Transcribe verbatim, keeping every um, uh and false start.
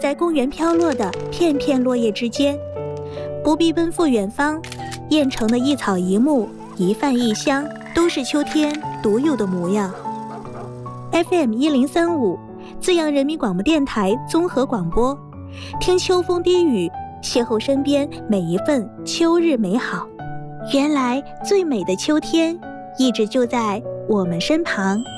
在公园飘落的片片落叶之间，不必奔赴远方，燕城的一草一木、一饭一香，都是秋天独有的模样。F M 一零三五，资阳人民广播电台综合广播，听秋风低语，邂逅身边每一份秋日美好。原来最美的秋天，一直就在我们身旁。